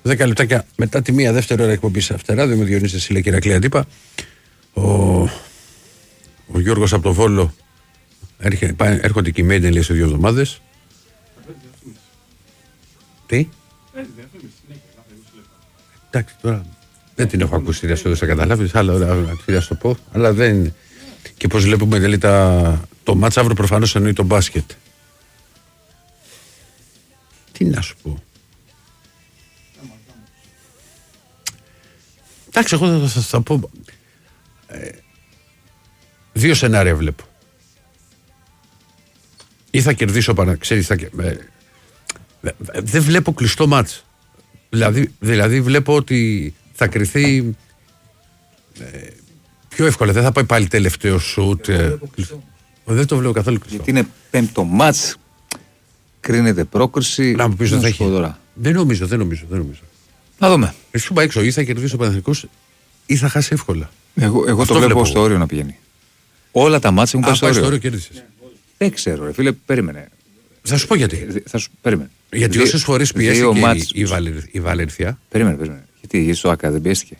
10 λεπτάκια μετά τη μία δεύτερη ώρα εκπομπής Αυτεράδιο με Διονύση Σίλα και Ηρακλή Αντίπα. Ο Γιώργος από το Βόλο έρχονται και οι Μέιντεν λέει σε 2 εβδομάδες. Τι? Εντάξει, τώρα δεν την έχω ακούσει, δεν θα καταλάβεις, άλλα ώρα θα το πω, αλλά δεν. Και πώς βλέπουμε λέει, το μάτς αύριο προφανώς εννοεί το μπάσκετ. Τι να σου πω. Εντάξει, εγώ θα πω 2 σενάρια βλέπω. Ή θα κερδίσω ξέρεις, δεν βλέπω κλειστό μάτς. Δηλαδή βλέπω ότι θα κριθεί πιο εύκολα. Δεν θα πάει πάλι τελευταίο σουτ. Δεν το βλέπω καθόλου κλειστό. Γιατί είναι 5ο μάτς, κρίνεται πρόκριση. Να μου πεις ότι θα έχει. Δεν νομίζω. Να δούμε. Εσύ σου πάει έξω, ή θα κερδίσει ο Παναθηναϊκός ή θα χάσει εύκολα. Εγώ το βλέπω στο όριο να πηγαίνει. Όλα τα μάτς έχουν πάει στο όριο. Κέρδισες. Δεν ξέρω, ρε φίλε, περίμενε. Θα σου πω γιατί. Περίμενε. Γιατί όσες φορές πιέστηκε η Βαλένθια. Περίμενε. Γιατί στο ΑΚΑ δεν πιέστηκε.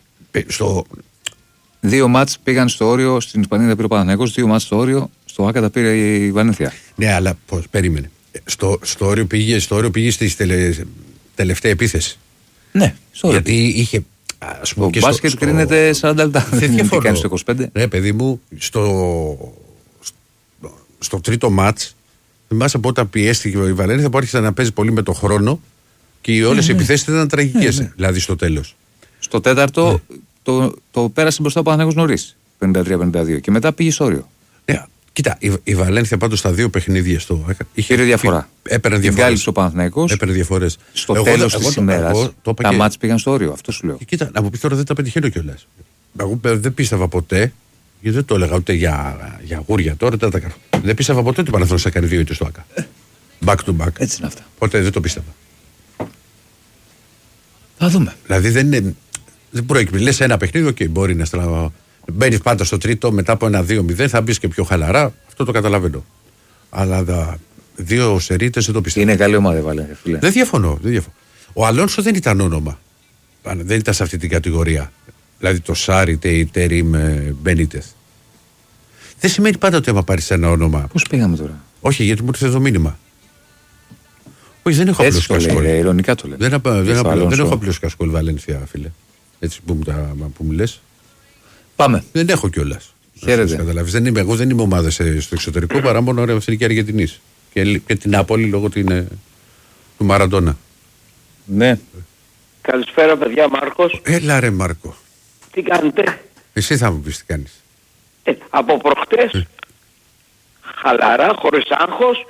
2 μάτς πήγαν στο όριο, στην Ισπανία τα πήρε ο Παναθηναϊκός, 2 μάτς στο όριο, στο ΑΚΑ τα πήρε η Βαλένθια. Ναι, αλλά πώς, περίμενε. Στο όριο πήγε στη τελευταία επίθεση. Ναι, στο όριο. Γιατί είχε. Το μπάσκετ κρίνεται 40 λεπτά. Δεν τι κάνει στο 25. Ναι, παιδί μου, στο τρίτο μάτς, θυμάσαι από όταν πιέστηκε η Βαλένθια που άρχισε να παίζει πολύ με τον χρόνο και όλες οι επιθέσεις ήταν τραγικές, δηλαδή στο τέλος. Στο τέταρτο το πέρασε μπροστά ο Παναθηναϊκός νωρίς, 53-52, και μετά πήγε στο όριο. Ναι, κοίτα, η Βαλένθια πάντως στα 2 παιχνίδια είχε διαφορά. Έπαιρνε διαφορές. Κάλυψε ο Παναθηναϊκός. Έπαιρνε διαφορές. Στο τέλος της ημέρας τα μάτς πήγαν στο όριο. Αυτό σου λέω. Και κοίτα, να μου πεις τώρα δεν τα πετυχαίνω κιόλας. Εγώ δεν πίστευα ποτέ, γιατί δεν το έλεγα ούτε για γούρια τώρα. Δεν πίστευα ποτέ ότι ο Παναθηναϊκός θα κάνει 2 ήττες στο ΑΚΑ. Back to back. Έτσι είναι αυτά. Ποτέ δεν το πίστευα. Θα δούμε. Δηλαδή δεν προέκυψε. Λες ένα παιχνίδι, okay, μπορεί να στραβά. Μπαίνεις πάντα στο τρίτο, μετά από ένα 2-0 θα μπεις και πιο χαλαρά. Αυτό το καταλαβαίνω. Αλλά 2 σερίτες δεν το πιστεύω. Είναι καλή ομάδα, Βαλένθια, φίλε. Δεν διαφωνώ. Ο Αλόνσο δεν ήταν όνομα. Δεν ήταν σε αυτή την κατηγορία. Δηλαδή το Σάρι, Τέρι με Μπενίτεθ. Δεν σημαίνει πάντα ότι άμα πάρεις ένα όνομα. Πώς πήγαμε τώρα. Όχι, γιατί μου ήρθε το μήνυμα. Όχι, δεν έχω απλώς κασκόλ. Ειρωνικά το λέει. Δεν έχω απλώς κασκόλ Βαλένθια, φίλε. Έτσι που μου λες. Πάμε. Δεν έχω κιόλας. Χαίρετε. Εγώ δεν είμαι ομάδα στο εξωτερικό παρά μόνο Εθνική Αργεντινής. Και την Νάπολη λόγω του Μαραντόνα. Ναι. Καλησπέρα παιδιά, Μάρκος. Έλα ρε Μάρκο. Τι κάνετε? Εσύ θα μου πεις τι κάνεις. Από προχτές χαλαρά, χωρίς άγχος.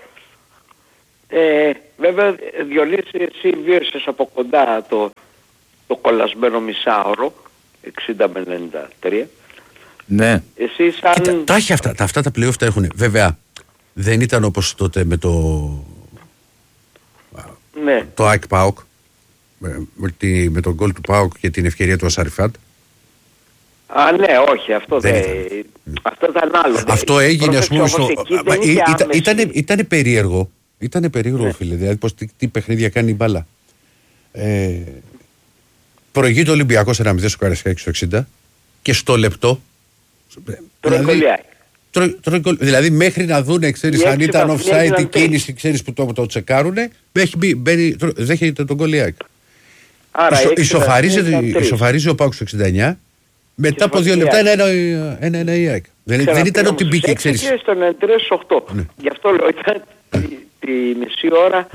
Βέβαια Διονύση, εσύ βίωσες από κοντά το κολλασμένο μισάωρο 60 με 93. Ναι. Εσύ σαν... Κοίτα, τα έχει αυτά τα playoff τα έχουν. Βέβαια δεν ήταν όπως τότε με το ΑΕΚ ΠΑΟΚ με τον γκολ του ΠΑΟΚ και την ευκαιρία του Ασαριφάτ. Ναι, όχι, αυτό αυτό ήταν άλλο. Αυτό έγινε, ας πούμε, ήταν περίεργο. Ήταν περίεργο, φίλε. Δηλαδή, τι παιχνίδια κάνει η μπάλα. Προηγείται ο Ολυμπιακός 1-0 στο Καραϊσκάκη στο 60 και στο λεπτό. Δηλαδή, μέχρι να δούνε, ξέρεις, αν ήταν offside η κίνηση, ξέρεις που το τσεκάρουνε, δέχεται τον Κολιάκ. Ισοφαρίζει ο Πάουκ στο 69. Μετά από 2 λεπτά ένα η ΑΕΚ. Δεν ήταν ότι μπήκε, ξέρεις. Και στον 3-8. Γι' αυτό λέω, ήταν τη μισή ώρα,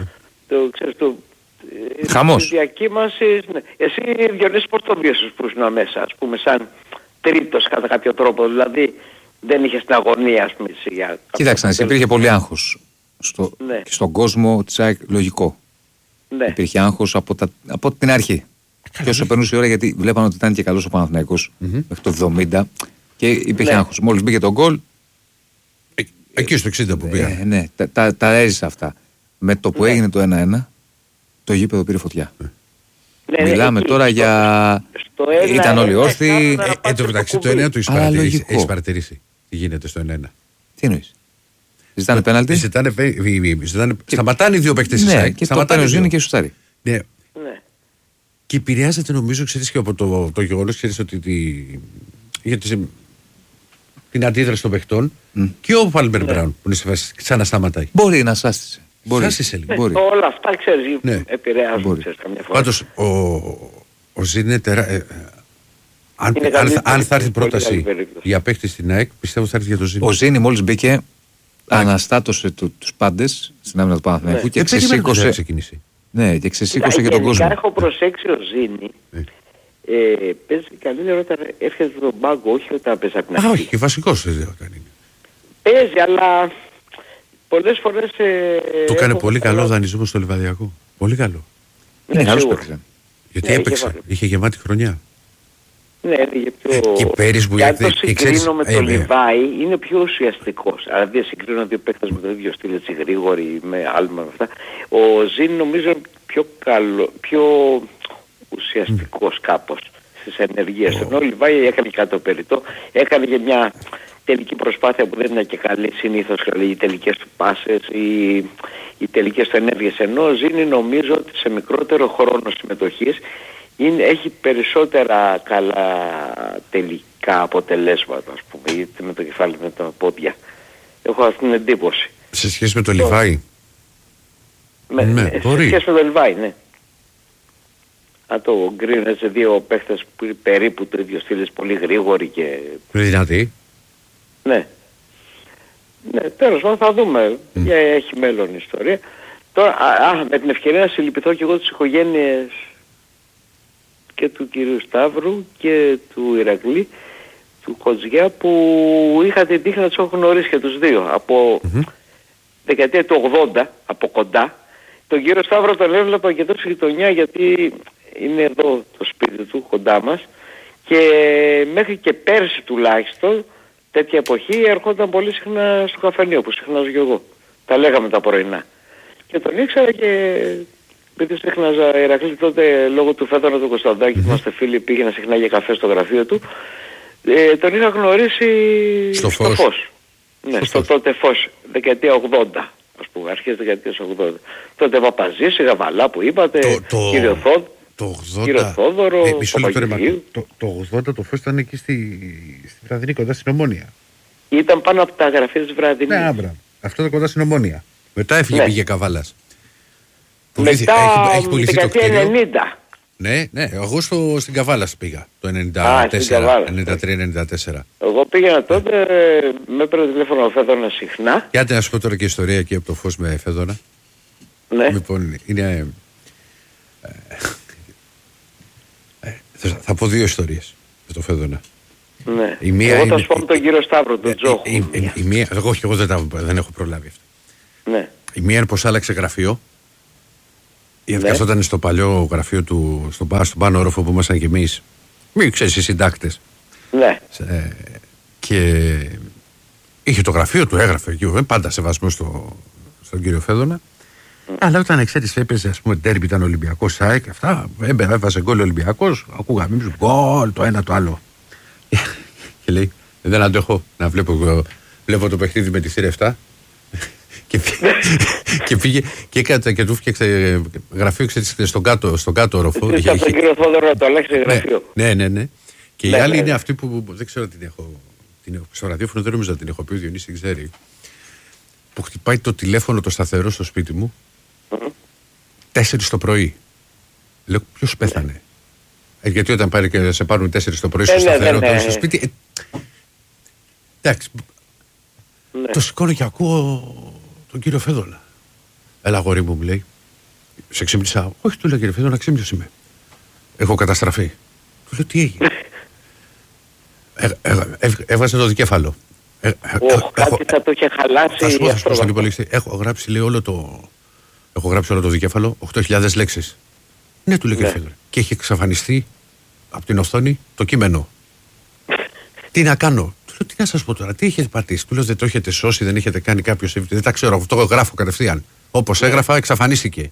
χαμός. Διακύμανσης. Εσύ, Διονύση, πώς το βίωσες που ήσουν μέσα, ας πούμε, σαν τρίτος κατά κάποιο τρόπο, δηλαδή δεν είχες την αγωνία, ας πούμε. Κοίταξε, υπήρχε πολύ άγχος και στον κόσμο της ΑΕΚ, λογικό. Ναι. Υπήρχε άγχος από την αρχή. Και όσο περνούσε η ώρα, γιατί βλέπανε ότι ήταν και καλός ο Παναθηναϊκός μέχρι το 70 και υπήρχε άγχος. Μόλις μπήκε τον γκολ. Εκεί στο 60 που πήγα. Ναι, τα έζησε αυτά. Με το που έγινε το 1-1, το γήπεδο πήρε φωτιά. Μιλάμε τώρα για. Ήταν όλοι όρθιοι. Εν τω μεταξύ το 1 του έχει παρατηρήσει. Τι γίνεται στο 1-1. Τι εννοείς? Ζητάνε πέναλτι. Σταματάνε οι δύο παίκτες της ΑΕΚ. Και το παίρνει ο Ζήνη και σουτάρει. Ναι. Και επηρεάζεται νομίζω, ξέρεις, και από το γεγονός, ξέρεις, ότι την αντίδραση των παιχτών και ο Πάλμερ Μπράουν που είναι σε φάση σαν να σταματάει. Μπορεί να σάστησε. Σάστησε λίγο. Μπορεί. Όλα αυτά, ξέρεις, επηρεάζουν, ξέρεις, καμιά φορά. Πάντως, ο Ζήν είναι αν θα έρθει πρόταση για παίκτη στην ΑΕΚ, πιστεύω θα έρθει για το Ζήν. Ο Ζήνη μόλις μπήκε, αναστάτωσε τους πάντες στην άμυνα του Παναθηναϊκού και ξεσήκωσε. Ναι, και ξεσήκωσε και τον κόσμο. Έχω προσέξει ο Ζήνη. Παίζει καλύτερα όταν έρχεται στον πάγκο, όχι όταν παίζει από την αρχή. Όχι, και βασικός όταν είναι. Παίζει, αλλά πολλές φορές... Του έκανε πολύ καλό δανεισμό στο Λιβαδιακό. Πολύ καλό. Είναι καλός παίκτης. Γιατί έπαιξε, είχε γεμάτη χρονιά. Ναι, έλεγε πιο... Και πέρυσι που αν το συγκρίνω με τον Λιβάη, είναι πιο ουσιαστικός. Αλλά δεν συγκρίνω δύο παίκτες με το ίδιο στυλ, έτσι γρήγοροι, με άλμα, με αυτά. Ο Ζήν νομίζω πιο καλό, πιο ουσιαστικός κάπως στις ενεργείες. Ενώ ο Λιβάη έκανε κάτι το περιττό, έκανε και μια τελική προσπάθεια που δεν είναι και καλή, συνήθως καλή, οι τελικές του πάσες, οι τελικές του ενέργειες. Ενώ ο Ζήνη νομίζω ότι σε μικρότερο χρόνο συμμετοχής έχει περισσότερα καλά τελικά αποτελέσματα, ας πούμε, είτε με το κεφάλι με τα πόδια. Έχω αυτή την εντύπωση. Σε σχέση με το Λιβάη. Σε σχέση με το Λιβάη, ναι. Αν το γκρίνω σε δύο παίχτες που είναι περίπου το ίδιο στυλ, πολύ γρήγοροι και... Δυνατοί. Ναι. Ναι, τέλος πάντων θα δούμε. Έχει μέλλον η ιστορία. Τώρα, με την ευκαιρία να συλληπιθώ και εγώ τις οικογένειες και του κυρίου Σταύρου και του Ηρακλή, του Κοτζιά, που είχα την τύχη να τους έχω γνωρίσει και τους δύο από δεκαετία του 80, από κοντά. Τον κύριο Σταύρο τον έβλεπα και τόσο γειτονιά, γιατί είναι εδώ το σπίτι του κοντά μας, και μέχρι και πέρσι τουλάχιστον τέτοια εποχή ερχόταν πολύ συχνά στο καφενείο που συχνάζω και εγώ. Τα λέγαμε τα πρωινά. Και τον ήξερα και επειδή συχνάζα Ηρακλή τότε λόγω του Φέδωνα του Κωνσταντάκη, είμαστε φίλοι, πήγαινα συχνά για καφέ στο γραφείο του. Τον είχα γνωρίσει στο Φως. Ναι, στο τότε Φως, δεκαετία 80. Ας πούμε, αρχές δεκαετίας 80. Τότε Παπαζής, Γαβαλά που είπατε, κύριο Θόδωρο, Παπαγγελίου. Το 80 το Φως ήταν εκεί στη Βραδινή, κοντά στην Ομόνια. Ήταν πάνω από τα γραφεία της Βραδινής. Ναι, άμπρα. Αυτό το κοντά στην Ομόνια. Μετά έφυγε, πήγε Καβάλας. Μετά έχει δεκαετία 90. Ναι, εγώ στην Καβάλας πήγα το 93-94. Εγώ πήγαινα τότε, με έπαιρνε τηλέφωνο ο Φέδωνας συχνά. Γιάντε να σου πω τώρα και ιστορία εκεί από το Φως με Φέδωνα. Ναι. Λοιπόν, είναι... θα πω δύο ιστορίες με το Φέδωνα. Ναι. Εγώ θα σου πω με τον κύριο Σταύρο, τον Τζόχο. Εγώ δεν έχω προλάβει αυτό. Ναι. Η μία είναι πως άλλαξε γραφείο. Γιατί καθόταν στο παλιό γραφείο του, στον πάνω όροφο που ήμασταν κι εμείς. Μην ξέρεις, οι συντάκτες. Ναι. Και είχε το γραφείο του, έγραφε εκεί, πάντα σεβασμό στον κύριο Φέδωνα. Αλλά όταν ξέρεις, έπαιζε, ας πούμε, τέρμπι, ήταν Ολυμπιακός ΣΑΕΚ, αυτά, έβαζε γκόλ Ολυμπιακός, ακούγαμε εμείς γκόλ, το ένα το άλλο. Και λέει, δεν αντέχω να βλέπω το παιχνίδι με τη θύρα 7. Και πήγε και έκανε και του φτιάξε γραφείο, ξέρεις, στον κάτω όροφο. Ήταν τον κύριο Θόδωρο να το αλλάξει γραφείο. Ναι. Και η άλλη είναι αυτή που δεν ξέρω την έχω. Στο ραδιόφωνο δεν νομίζω να την έχω πει, ο Διονύσης δεν ξέρει. Που χτυπάει το τηλέφωνο το σταθερό στο σπίτι μου 4 το πρωί. Λέω, ποιος πέθανε? Γιατί όταν πάρει και σε πάρουν 4 το πρωί στο σταθερό στο σπίτι. Εντάξει. Το σηκώνω και ακούω τον κύριο Φέδωνα. Έλα, αγόρι μου λέει. Σε ξύπνησα. Όχι, του λέω, κύριε Φέδωνα, ξύπνιος είμαι. Έχω καταστραφεί. Του λέω, τι έγινε? Έβγαζε το δικέφαλο. Κάτι θα το είχε χαλάσει. Θα σου πω στον υπολογιστή. Έχω γράψει, λέει, όλο το δικέφαλο, 8.000 λέξεις. Ναι, του λέω, κύριε Φέδωνα. Και έχει εξαφανιστεί από την οθόνη το κείμενο. Τι να κάνω? Τι να σας πω τώρα, τι έχετε πατήσει? Του λέω, δεν το έχετε σώσει, δεν έχετε κάνει κάποιο. Δεν τα ξέρω, αυτό γράφω κατευθείαν. Όπως έγραφα, εξαφανίστηκε.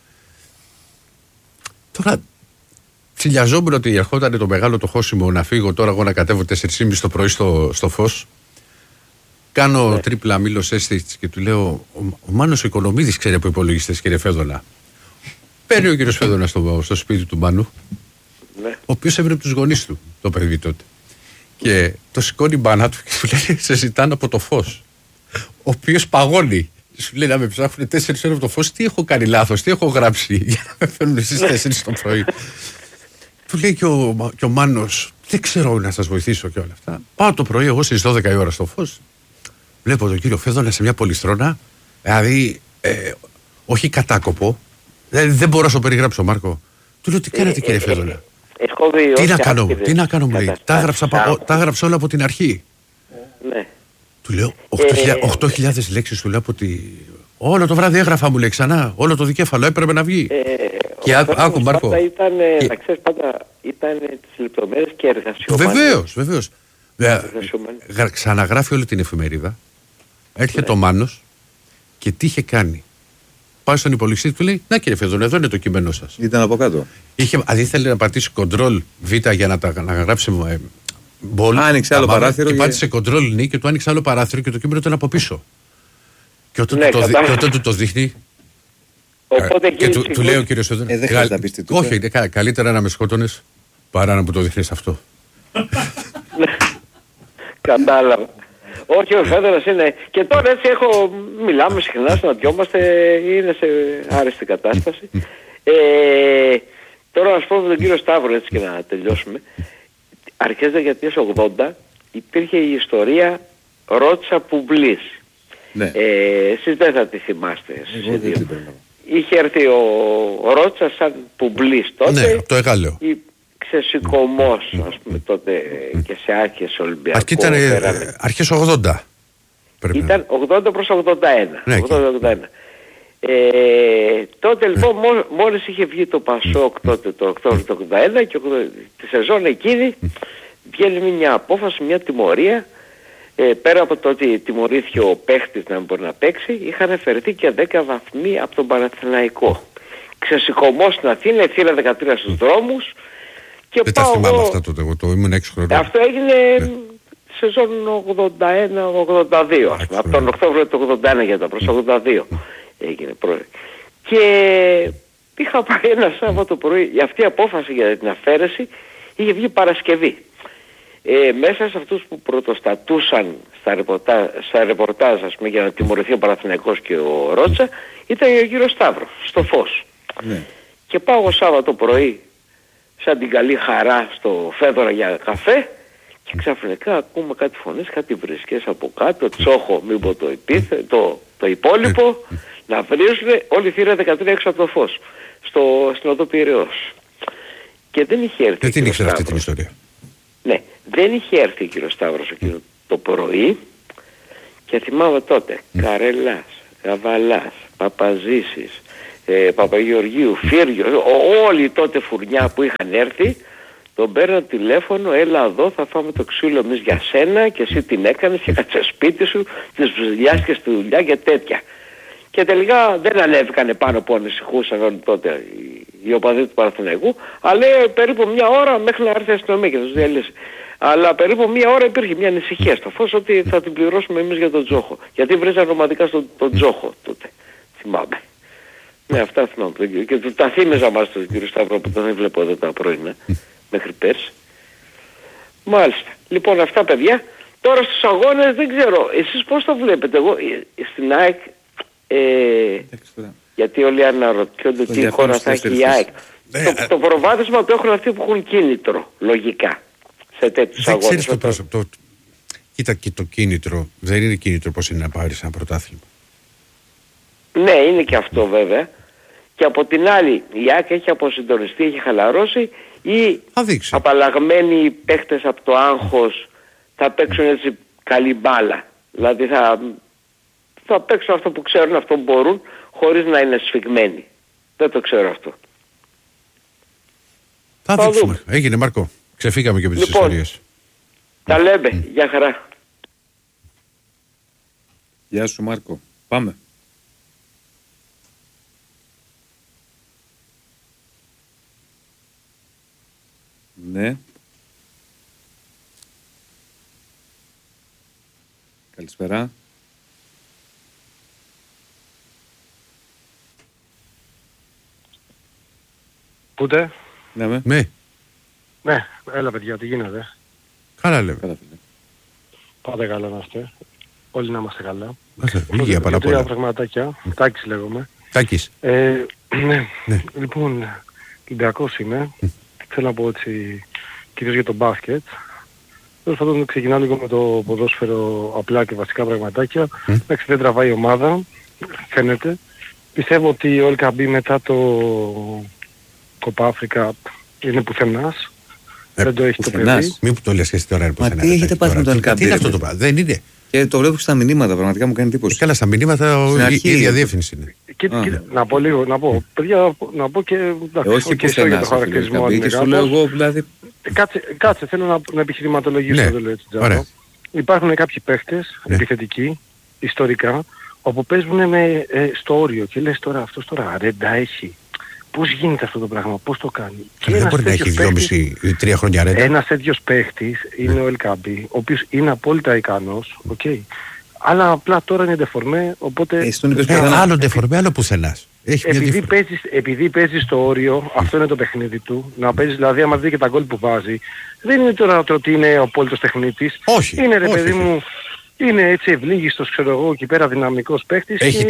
Τώρα ψιλιαζόμουν ότι ερχόταν το μεγάλο το χώσιμο να φύγω τώρα εγώ να κατέβω 4.30 το πρωί στο Φως. Κάνω τρίπλα μήλος αίσθηση και του λέω, ο Μάνος Οικονομίδης ξέρει από υπολογιστές, κύριε Φέδωνα. Παίρνει ο κύριος Φέδωνας στο σπίτι του Μάνου, ναι. ο οποίος έβρεπε τους γονείς του, το παιδί τότε. Και το σηκώνει η μπάνα του και του λέει: σε ζητάνε από το φως. Ο οποίος παγώνει. Σου λέει να με ψάχνουν 4 ώρες από το φως. Τι έχω κάνει λάθος, τι έχω γράψει για να με φέρνουν στις 4 το πρωί. Του λέει και ο Μάνος: δεν ξέρω να σας βοηθήσω και όλα αυτά. Πάω το πρωί εγώ στις 12 η ώρα στο φως. Βλέπω τον κύριο Φέδωνα σε μια πολυστρώνα. Δηλαδή, όχι κατάκοπο. Δεν μπορώ να σου περιγράψω, Μάρκο. Του λέω: τι κάνετε, κύριε Φέδωνα? Τι να κάνω, μου λέει. Τα έγραψα όλα από την αρχή. Ναι. Του λέω 8.000 λέξεις, του λέω από τη... Όλο το βράδυ έγραφα, μου λέει ξανά. Όλο το δικέφαλο έπρεπε να βγει. Και άκου, Μάρκο. Να ξέρεις, πάντα ήταν τις λεπτομέρειες και εργασιομανίες. Βεβαίως. Ξαναγράφει όλη την εφημερίδα. Έρχεται ο Μάνος και τι είχε κάνει? Πάει στον υπολογιστή, του λέει: να, κύριε Φέδωνα, εδώ είναι το κείμενό σας. Ήταν από κάτω. Δηλαδή ήθελε να πατήσει Ctrl Β για να γράψει μπολ. Άνοιξε άλλο παράθυρο. Και πάτησε Ctrl Νι και του άνοιξε άλλο παράθυρο και το κείμενο ήταν από πίσω. Και όταν του το δείχνει. Και του λέει ο κύριος Φέδωνα: δεν χρειάζεται να πεις τι του. όχι, καλύτερα να με σκότωνες παρά να μου το δείχνεις αυτό. Κατάλαβα. Όχι, ο Φέδωνας είναι... Και τώρα έτσι μιλάμε συχνά, συναντιόμαστε, είναι σε άρεστη κατάσταση. Τώρα να σου πω με τον κύριο Σταύρο, έτσι και να τελειώσουμε. Αρχές δεκαετίας 80 υπήρχε η ιστορία Ρότσα Πουμπλής. Ναι. Εσείς δεν θα τη θυμάστε. Είχε έρθει ο Ρότσα σαν Πουμπλής τότε. Ναι, το Εγάλεο. Ξεσηκωμός, ας πούμε, τότε και σε άρχες Ολυμπιακό. Αυτή ήταν αρχές 80. Ήταν 80 προς 81. Ναι, 80-81. Τότε λοιπόν μόλις είχε βγει το Πασόκ τότε το Οκτώβριο του 81 και τη σεζόν εκείνη βγαίνει μια απόφαση, μια τιμωρία. Πέρα από το ότι τιμωρήθηκε ο παίχτης να μην μπορεί να παίξει, είχαν αφαιρεθεί και 10 βαθμοί από τον Παναθηναϊκό. Ξεσηκωμός στην Αθήνα, θύρα 13 στους δρόμους. Και δεν τα θυμάμαι αυτά τότε, εγώ το ήμουν 6 χρόνια. Αυτό έγινε σεζόν 81-82, από τον Οκτώβριο του 81 για τα προς 82 έγινε πρώτα. Και είχα πάει ένα Σάββατο πρωί, αυτή η απόφαση για την αφαίρεση είχε βγει Παρασκευή. Μέσα σε αυτούς που πρωτοστατούσαν στα ρεπορτάζ, ας πούμε, για να τιμωρηθεί ο Παναθηναϊκός και ο Ρότσα, ήταν ο κύριος Σταύρος, στο Φως. Ναι. Και πάω εγώ Σάββατο πρωί, σαν την καλή χαρά, στο Φέδωνα για καφέ και ξαφνικά ακούμε κάτι φωνές, κάτι βρισκές από κάτω, Τσόχο, μην πω το υπόλοιπο, να βρίζουν όλη η θύρα 13 έξω από το Φως, στην οδό Πειραιώς. Και δεν είχε έρθει. Δεν την ήξερα αυτή την ιστορία. Ναι, δεν είχε έρθει ο κύριος Σταύρος εκείνο το πρωί και θυμάμαι τότε Καρελάς, Γαβαλάς, Παπαζήσης, Παπαγεωργίου, Φύριο, όλοι τότε φουρνιά που είχαν έρθει, τον παίρνω τηλέφωνο, έλα εδώ, θα φάμε το ξύλο εμείς για σένα και εσύ την έκανες και κάτσε σπίτι σου, τις δουλειάς στη δουλειά και τέτοια. Και τελικά δεν ανέβηκαν πάνω που ανησυχούσαν όλοι τότε οι οπαδοί του Παναθηναϊκού, αλλά περίπου μια ώρα μέχρι να έρθει η αστυνομία και τους διαλύσει. Αλλά περίπου μια ώρα υπήρχε μια ανησυχία στο Φως ότι θα την πληρώσουμε εμείς για τον Τζόχο. Γιατί βρίζανε ομαδικά στον Τζόχο τότε, θυμάμαι. Ναι, αυτά θυμάμαι. Και τα θύμιζα μας τον κύριο Σταύρο που τον βλέπω εδώ τα πρωινά, μέχρι πέρσι. Μάλιστα. Λοιπόν, αυτά παιδιά. Τώρα στους αγώνες δεν ξέρω, εσείς πώς το βλέπετε? Εγώ στην ΑΕΚ, γιατί όλοι αναρωτιόνται τι χώρα θα έχει η ΑΕΚ. Το προβάδισμα το έχουν αυτοί που έχουν κίνητρο, λογικά, σε τέτοιους αγώνες. Κοίτα, και το κίνητρο δεν είναι κίνητρο πως είναι να πάρεις ένα πρωτάθλημα. Ναι, είναι και αυτό βέβαια. Και από την άλλη η ΑΕΚ έχει αποσυντονιστεί, έχει χαλαρώσει ή απαλλαγμένοι παίχτες από το άγχος θα παίξουν έτσι καλή μπάλα. Δηλαδή θα παίξουν αυτό που ξέρουν, αυτό που μπορούν, χωρίς να είναι σφιγμένοι. Δεν το ξέρω αυτό. Θα δείξουμε. Έγινε, Μάρκο. Ξεφύγαμε και από τις ιστορίες. Τα λέμε. Γεια χαρά. Γεια σου, Μάρκο. Πάμε. Ναι. Καλησπέρα. Ακούτε? Ναι. Ναι, έλα παιδιά, τι γίνεται? Καλά λέμε. Πάτε καλά να είστε. Όλοι να είμαστε καλά. Λίγια πάρα πολλά. Τρία πραγματάκια. Τάκης λέγομαι. Τάκης. Ναι. Λοιπόν, Ολυμπιακός είμαι. Θέλω να πω έτσι κυρίως για το μπάσκετ. Τέλος πάντων ξεκινάω λίγο με το ποδόσφαιρο απλά και βασικά πραγματάκια. Εντάξει, δεν τραβάει η ομάδα, φαίνεται. Πιστεύω ότι ο LKB μετά το Κοπα Αφρικα είναι πουθενάς. Δεν το έχει το παιδί. Μην που το λες και εσύ τώρα. Μα τι έχετε πάθει με το LKB? Τι είναι αυτό το πράγμα? Δεν είναι. Και το βλέπω στα μηνύματα, πραγματικά μου κάνει εντύπωση. Καλά, στα μηνύματα η ίδια διεύθυνση είναι. Να πω λίγο, παιδιά, να πω και... Όχι και σε για το χαρακτηρισμό. Και σου λέω εγώ, δηλαδή... Κάτσε, θέλω να επιχειρηματολογήσω, το λέω έτσι. Υπάρχουν κάποιοι παίχτες, επιθετικοί, ιστορικά, όπου παίζουν στο όριο και λες τώρα αυτός τώρα ρέντα έχει. Πώς γίνεται αυτό το πράγμα, πώς το κάνει? Και δεν μπορεί να έχει 2,5-3 χρόνια ρέντα. Ένας τέτοιος παίχτης είναι ο LKB, ο οποίος είναι απόλυτα ικανός, αλλά απλά τώρα είναι ντεφορμέ, οπότε... Άλλο ντεφορμέ, άλλο πουθενάς. Επειδή παίζει στο όριο, αυτό είναι το παιχνίδι του, να παίζει δηλαδή άμα δει και τα γκολ που βάζει, δεν είναι τώρα το ότι είναι ο απόλυτος τεχνίτης. Όχι. Είναι ρε παιδί μου, είναι έτσι ευλίγιστος, ξέρω εγώ, εκεί πέρα δυναμικός παίχτης. Έχει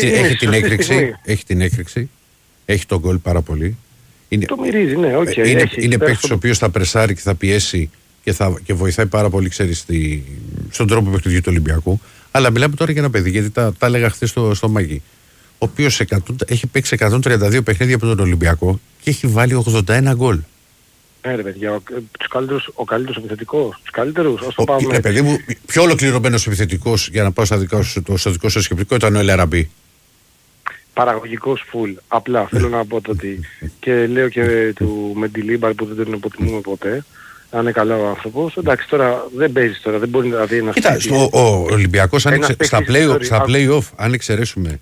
την έκρηξη. Έχει τον γκολ πάρα πολύ. Το μυρίζει, ναι, είναι παίκτης ο οποίος θα πρεσάρει και θα πιέσει και βοηθάει πάρα πολύ, ξέρεις, στον τρόπο παιχνιδιού του Ολυμπιακού. Αλλά μιλάμε τώρα για ένα παιδί, γιατί τα έλεγα χθες στο Μαγί. Ο οποίος έχει παίξει 132 παιχνίδια από τον Ολυμπιακό και έχει βάλει 81 γκολ. Ρε παιδιά, ο καλύτερος επιθετικός, τους καλύτερους, όσο πάμε... Ρε παιδί μου, πιο ολοκληρωμένος επιθετικός, για να πάω στο δικό σου σκεπτικό, ήταν ο Ελαραμπή. Παραγωγικός φουλ. Απλά θέλω να πω ότι και λέω και του Μεντιλίμπαρ που δεν τον υποτιμούμε ποτέ, αν είναι καλά ο άνθρωπος. Εντάξει, τώρα δεν παίζει τώρα, δεν μπορεί να δει ένα... Κοίτα, ο Ολυμπιακός στα play-off, αν εξαιρέσουμε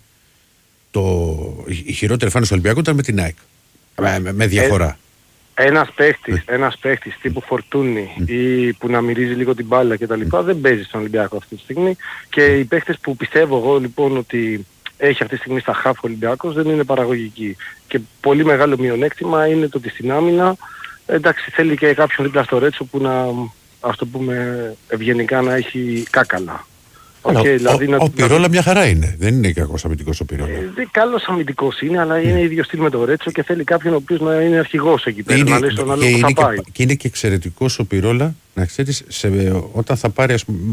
η χειρότερη εμφάνιση του Ολυμπιακού ήταν με την ΑΕΚ. Με διαφορά. Ένας παίχτης τύπου Φορτούνι ή που να μυρίζει λίγο την μπάλα κτλ. Δεν παίζει στον Ολυμπιακό αυτή τη στιγμή. Και οι παίχτες που πιστεύω εγώ λοιπόν ότι έχει αυτή τη στιγμή στα χαφ Ολυμπιακός δεν είναι παραγωγική. Και πολύ μεγάλο μειονέκτημα είναι το ότι στην άμυνα, εντάξει, θέλει και κάποιον δίπλα στο Ρέτσο που να, ας το πούμε ευγενικά, να έχει κάκαλα. Δηλαδή ο Πυρόλα μια χαρά είναι. Δεν είναι κακός αμυντικός ο Πυρόλα. Καλός αμυντικός είναι, αλλά είναι ίδιο στυλ με το Ρέτσο και θέλει κάποιον ο οποίος να είναι αρχηγός εκεί πέρα. Να λέει στον άλλο που θα πάει. Και είναι και εξαιρετικός ο Πυρόλα, να ξέρεις, όταν θα πάρει, ας πούμε,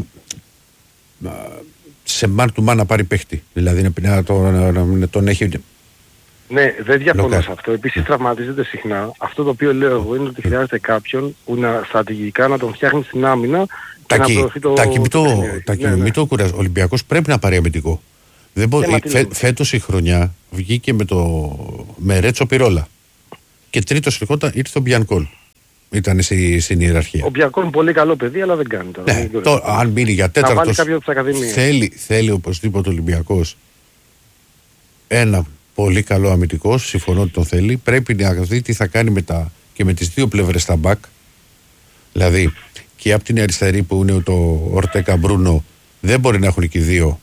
σε man to man να πάρει παίχτη. Δηλαδή να τον έχει... Ναι, δεν διαφωνώ σε αυτό. Επίσης τραυματίζεται συχνά. Αυτό το οποίο λέω εγώ είναι ότι χρειάζεται κάποιον που στρατηγικά να τον φτιάχνει στην άμυνα και να προωθεί το... Μην το κουράζει. Ο Ολυμπιακός πρέπει να πάρει αμυντικό. Φέτος η χρονιά βγήκε με Ρέτσο Πυρόλα. Και τρίτος ήρθε ο Μπιανκόλ. Ήταν στην ιεραρχία. Ο Μπιανκόλ είναι πολύ καλό παιδί, αλλά δεν κάνει τώρα. Αν μείνει για τέταρτος, θέλει οπωσδήποτε ο Ολυμπιακός ένα πολύ καλό αμυντικό, συμφωνώ ότι τον θέλει. Πρέπει να δει τι θα κάνει και με τις δύο πλευρές στα μπακ. Δηλαδή και από την αριστερή που είναι το Ορτέκα Μπρούνο, δεν μπορεί να έχουν και οι δύο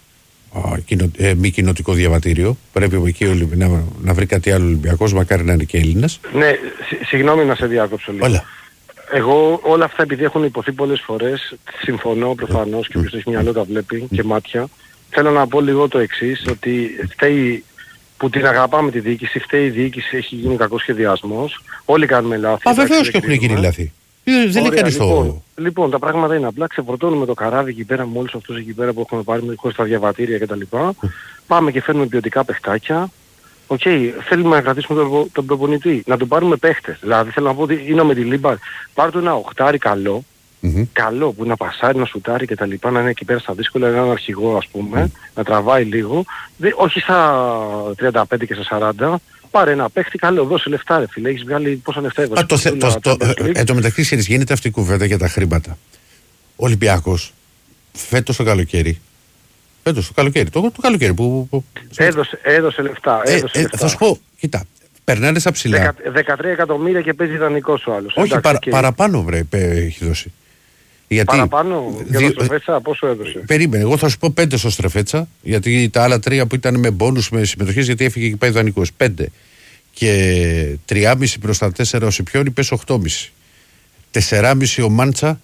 μη κοινοτικό διαβατήριο. Πρέπει εκεί να βρει κάτι άλλο Ολυμπιακός, μακάρι να είναι και Έλληνας. Ναι, συγγνώμη να σε διάκοψω λίγο. Εγώ όλα αυτά επειδή έχουν υποθεί πολλές φορές, συμφωνώ προφανώς και όποιος έχει μυαλό τα βλέπει και μάτια. Θέλω να πω λίγο το εξής, ότι φταίει που την αγαπάμε τη διοίκηση, φταίει η διοίκηση, έχει γίνει κακός σχεδιασμός. Όλοι κάνουμε λάθη. Βεβαίως και έχουν γίνει λάθη. Δεν είναι κανείς Λοιπόν, τα πράγματα είναι απλά. Ξεφορτώνουμε το καράβι εκεί πέρα με όλους αυτούς εκεί πέρα που έχουμε πάρει χωρίς τα διαβατήρια κτλ. Πάμε και φέρνουμε ποιοτικά παιχτάκια. Θέλουμε να κρατήσουμε τον προπονητή, να τον πάρουμε παίχτες. Δηλαδή θέλω να πω ότι είναι με τη Λίμπαρ. Πάρτε ένα οχτάρι καλό, καλό που να πασάρει, να σουτάρει και τα λοιπά, να είναι εκεί πέρα στα δύσκολα, έναν αρχηγό ας πούμε, να τραβάει λίγο. Όχι στα 35 και στα 40. Πάρε ένα παίχτη καλό, δώσε λεφτά ρε φίλε, έχεις βγάλει πόσα λεφτά έβασες. Εν τω μεταξύ γίνεται αυτή η κουβέντα για τα χρήματα. Ο Ολυμπιακός φέτος το καλοκαίρι, το καλοκαίρι που... Έδωσε λεφτά. Θα σου πω, κοίτα, περνάνε στα ψηλά. 13 εκατομμύρια και παίζει δανεικός ο άλλος. Όχι, παραπάνω έχει δώσει. Παραπάνω, για το Στρεφέτσα πόσο έδωσε? Περίμενε, εγώ θα σου πω 5 στο Στρεφέτσα, γιατί τα άλλα 3 που ήταν με μπόνους, με συμμετοχές, γιατί έφυγε και πάει δανεικός. 5. και 3,5 προς τα 4 ο Σιπιόνι, πες 8,5. 4,5 ο Μάντσα.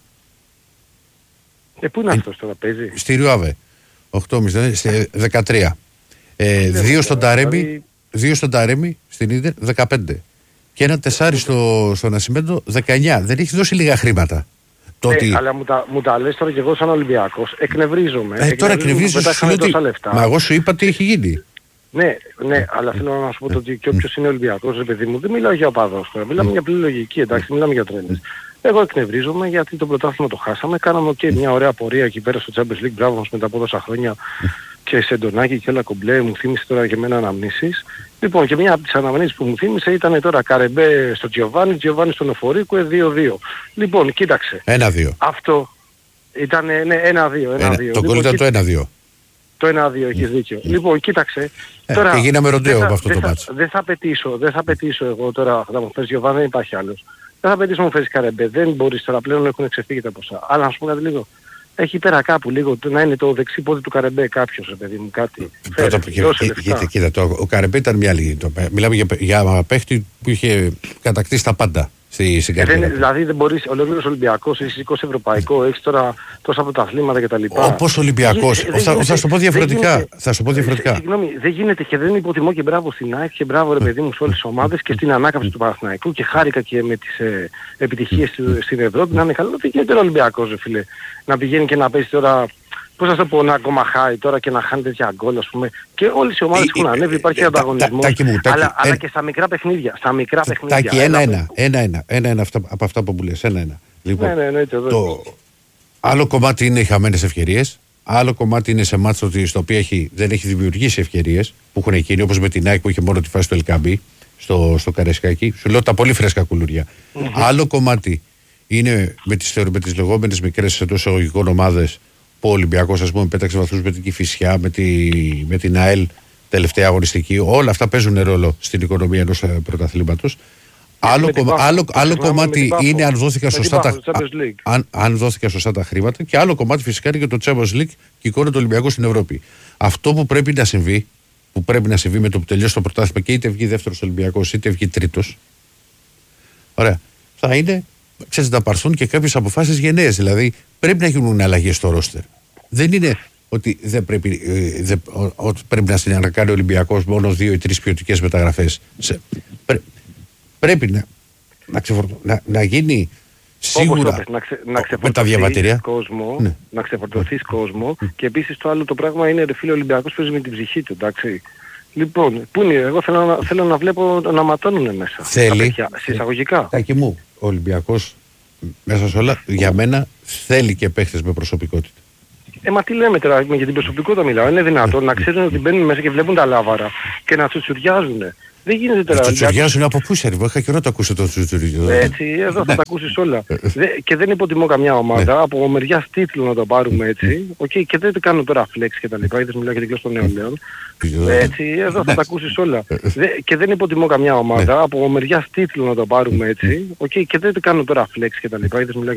Πού είναι αυτός τώρα, παίζει? Στη Ριουάβε. 8,5, 13. 2 στον Ταρέμι, 2 στον Ταρέμι, στην Ίντερ, 15. Και ένα 4 στο Νασιμέντο, 19. Δεν έχει δώσει λίγα χρήματα. Αλλά μου τα λες τώρα και εγώ σαν Ολυμπιακός. Εκνευρίζομαι. Τώρα εκνευρίζομαι. Μα εγώ σου είπα τι έχει γίνει. Ναι, αλλά θέλω να σου πω ότι και όποιος είναι Ολυμπιακός, ρε παιδί μου, δεν μιλάω για οπαδός τώρα. Μιλάμε για πλήρη λογική, εντάξει, μιλάμε για τρέλες. Εγώ εκνευρίζομαι γιατί το πρωτάθλημα το χάσαμε. Κάναμε μια ωραία πορεία εκεί πέρα στο Champions League. Μπράβο μας μετά από τόσα χρόνια και Σεντονάκη και όλα κομπλέ. Μου θύμισε τώρα και εμένα αναμνήσεις. Λοιπόν, και μια από τις αναμνήσεις που μου θύμισε ήταν τώρα Καρεμπέ στο Τζιοβάνι στο Νεφορίκου 2-2. Λοιπόν, κοίταξε. 1-2. Αυτό ήταν 1-2. Το γκολ ήταν το 1-2. Το 1-2, έχεις δίκιο. Λοιπόν, κοίταξε. Τώρα, και γίναμε ροντέο από αυτό το μάτσο. Δεν θα πετήσω εγώ τώρα, θα μου φέρεις Γιωβάνι, δεν υπάρχει άλλος. Δεν θα πετήσω να μου φέρεις Καρεμπέ, δεν μπορείς τώρα πλέον, έχουν ξεφύγει τα ποσά. Αλλά να σου πω κάτι λίγο. Έχει πέρα κάπου λίγο να είναι το δεξί πόδι του Καρεμπέ κάποιος, ρε παιδί μου, κάτι. Κοίτα, ο Καρεμπέ ήταν μια άλλη. Μιλάμε για παίχτη που είχε κατακτήσει τα πάντα. Δηλαδή δεν μπορείς, ολόκληρος Ολυμπιακός, έχεις 20 ευρωπαϊκό, έχεις τώρα τόσα πρωταθλήματα κτλ. Όπως Ολυμπιακός, θα σου πω διαφορετικά. Συγγνώμη, δεν γίνεται και δεν υποτιμώ και μπράβο στην ΑΕΚ και μπράβο ρε παιδί μου σε όλες τις ομάδες και στην ανάκαμψη του Παναθηναϊκού και χάρηκα και με τις επιτυχίες στην Ευρώπη να είναι καλό. Δεν γίνεται ο Ολυμπιακός, ρε φίλε, να πηγαίνει και να παίζει τώρα. Πώς θα το πω, να κομμαχάει τώρα και να χάνει τέτοια γκολ, ας πούμε. Και όλες οι ομάδες έχουν ανέβει, υπάρχει ανταγωνισμός. Αλλά και στα μικρά παιχνίδια. Τάκη, 1-1 από αυτά που μου λες. 1-1. Λοιπόν, το άλλο κομμάτι είναι οι χαμένες ευκαιρίες. Άλλο κομμάτι είναι σε μάτσο στο οποίο δεν έχει δημιουργήσει ευκαιρίες που έχουν εκείνοι, όπως με την ΑΕΚ που είχε μόνο τη φάση του Ελκαμπή στο Καρεσκάκι. Σου λέω τα πολύ φρέσκα κουλούρια. Άλλο κομμάτι είναι με τις λεγόμενες μικρές εντός εισαγωγικών ομάδες. Που ο Ολυμπιακός, ας πούμε, πέταξε βαθμούς με την Κηφισιά, με την ΑΕΛ τελευταία αγωνιστική. Όλα αυτά παίζουν ρόλο στην οικονομία ενός πρωταθλήματος. Άλλο κομμάτι είναι αν δόθηκαν σωστά τα χρήματα και άλλο κομμάτι φυσικά είναι και το Champions League και η εικόνα του Ολυμπιακού στην Ευρώπη. Αυτό που πρέπει να συμβεί, με το που τελειώσει το πρωτάθλημα και είτε βγει δεύτερος Ολυμπιακός είτε βγει τρίτος, ωραία, θα είναι, ξέρεις, να πάρθουν και κάποιες αποφάσεις γενναίες. Δηλαδή πρέπει να γίνουν αλλαγές στο ρόστερ. Δεν είναι ότι πρέπει να κάνει ο Ολυμπιακός μόνο 2 ή 3 ποιοτικές μεταγραφές. Πρέπει να γίνει σίγουρα με τα διαβατήρια. Να ξεφορτωθείς κόσμο και επίσης το άλλο το πράγμα είναι, ρε φίλε, ο Ολυμπιακός παίζει με την ψυχή του, εντάξει. Λοιπόν, πού είναι, εγώ θέλω να βλέπω να ματώνουν μέσα. Θέλει. Συσσαγωγικά. Τάκη μου, ο Ολυμπιακός μέσα σε όλα, για μένα, θέλει και παίχτες με προσωπικότητα. Μα τι λέμε τώρα, για την προσωπικότητα μιλάω. Είναι δυνατόν να ξέρουν ότι μπαίνουν μέσα και βλέπουν τα λάβαρα και να τσουτσουριάζουν. Δεν γίνεται τώρα. Τσουτσουριάζουν από πού σε είχα καιρό να το ακούσω το τσουτσουριάζουν. Έτσι, εδώ θα τα ακούσεις όλα. Και δεν υποτιμώ καμιά ομάδα. Από μεριάς τίτλου να το πάρουμε έτσι. Και δεν κάνω τώρα flex και τα λοιπά. Είδες, μιλάω για την γλώσσα των νεολαίων. Έτσι, εδώ θα τα ακούσεις όλα. Και δεν υποτιμώ καμιά ομάδα. Από μεριάς τίτλου να το πάρουμε έτσι. Και δεν κάνω τώρα flex και τα λοιπά. Είδες, μιλάω